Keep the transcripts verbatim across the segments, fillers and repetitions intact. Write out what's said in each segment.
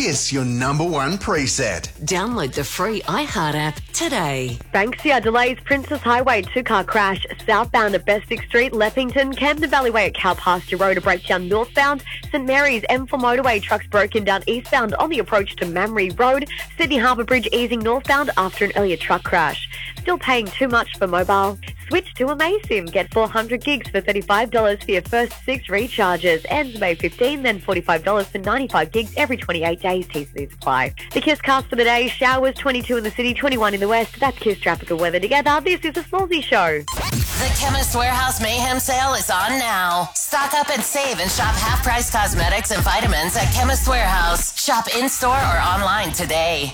Kiss your number one preset. Download the free iHeart app today. Banksia delays Princess Highway two-car crash southbound at Bestick Street, Leppington, Camden Valley Way at Cow Pasture Road, a breakdown northbound, St Mary's M four motorway, trucks broken down eastbound on the approach to Mamre Road, Sydney Harbour Bridge easing northbound after an earlier truck crash. Still paying too much for mobile? Switch to Amasim. Get four hundred gigs for thirty-five dollars for your first six recharges. Ends May fifteenth, then forty-five dollars for ninety-five gigs every twenty-eight days. T C apply. The Kiss cast for the day: showers, twenty-two in the city, twenty-one in the west. That's Kiss tropical weather together. This is a Smallsy Show. The Chemist Warehouse Mayhem Sale is on now. Stock up and save and shop half-price cosmetics and vitamins at Chemist Warehouse. Shop in-store or online today.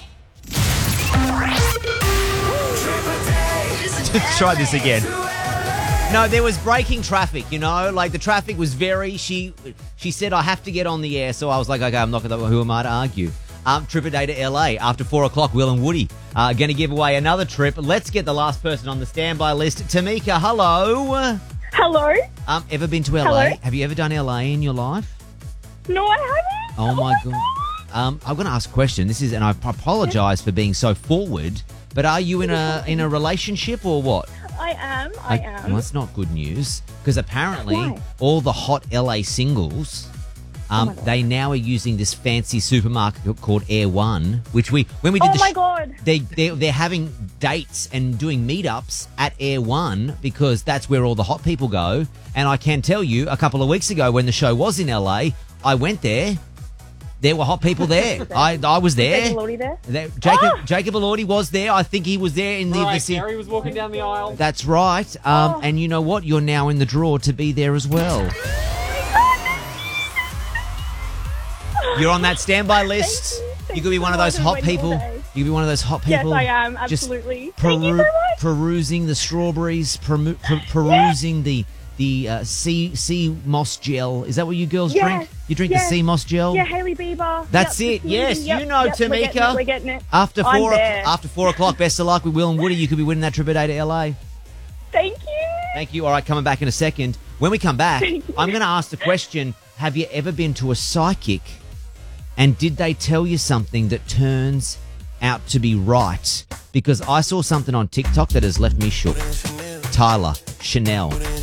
Let's try this again. No, there was braking traffic, you know, like the traffic was very, she she said, I have to get on the air. So I was like, okay, I'm not going to, who am I to argue? Um, trip a day to L A after four o'clock, Will and Woody are going to give away another trip. Let's get the last person on the standby list. Tamika, hello. Hello. Um, ever been to L A? Hello? Have you ever done L A in your life? No, I haven't. Oh, my God. Um, I'm going to ask a question. This is, and I apologise for being so forward, but are you in a in a relationship or what? I am. I am. Well, that's not good news because apparently Why? all the hot L A singles, um, Oh my God. they now are using this fancy supermarket called Air One, which we when we did Oh the my sh- God. they they they're having dates and doing meetups at Air One because that's where all the hot people go. And I can tell you, a couple of weeks ago when the show was in L A, I went there. There were hot people there. I I was there. Jacob Elordi there? There- Jacob Ah! Jacob Elordi was there. I think he was there in the Right, vicinity. Gary was walking down the aisle. That's right. Um, Oh. And you know what? You're now in the draw to be there as well. You're on that standby list. you. You Thank could be you one so of those much. hot I've been people. waiting all day. You could be one of those hot Yes, people. I am. just Absolutely. Thank you so peru- much. Perusing the strawberries, peru- per- perusing the the uh, sea sea moss gel. Is that what you girls Yes, drink? You drink yes. the sea moss gel. Yeah, Hailey Bieber. That's Yep, it. the Yes, smoothie. Yep, you know, yep, We're getting Tamika. it. We're getting it. After I'm four there. after four o'clock, best of luck with Will and Woody. You could be winning that trip a day to L A. Thank you. Thank you. All right, coming back in a second. When we come back, Thank you. I'm going to ask the question, have you ever been to a psychic and did they tell you something that turns out to be right? Because I saw something on TikTok that has left me shook. Tyler, Chanel.